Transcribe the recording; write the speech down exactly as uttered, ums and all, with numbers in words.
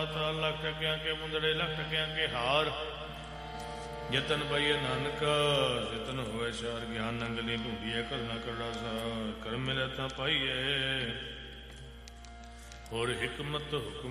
ਦਾਤਾ ਲੱਖ ਟਕਿਆਂ ਕੇ ਮੁੰਦੜੇ ਲੱਖ ਟਕਿਆਂ ਕੇ ਹਾਰ। ਯਤਨ ਬਈਏ ਨਾਨਕ ਯਤਨ ਹੋਵੇ ਸ਼ਾਰ ਗਿਆਨ ਨੰਗਲੀ ਢੂੰਡੀਏ ਕਰਨਾ ਕਰੜਾ ਸਾਰ। ਕਰਮ ਮਿਲੇ ਤਾਂ ਪਾਈਏ ਹੋਰ ਹਿਕਮਤ ਹੁਕਮ